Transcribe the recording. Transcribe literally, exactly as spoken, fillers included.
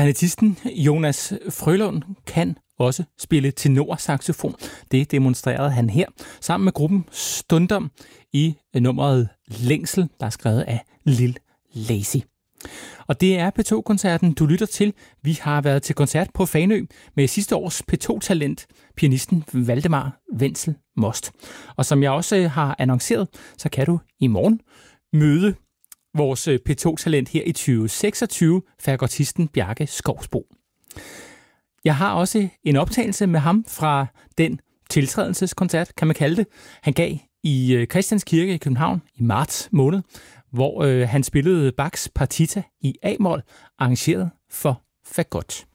Klarinettisten Jonas Frølund kan også spille tenorsaxofon. Det demonstrerede han her sammen med gruppen Stundom i nummeret Længsel, der er skrevet af Lil Lazy. Og det er P to-koncerten, du lytter til. Vi har været til koncert på Fanø med sidste års P to-talent, pianisten Valdemar Wenzel Most. Og som jeg også har annonceret, så kan du i morgen møde vores P to-talent her i tyve seksogtyve, fagotisten Bjarke Skovsbo. Jeg har også en optagelse med ham fra den tiltrædelseskoncert, kan man kalde det. Han gav i Christians Kirke i København i marts måned, hvor øh, han spillede Bachs Partita i A-mol, arrangeret for fagot.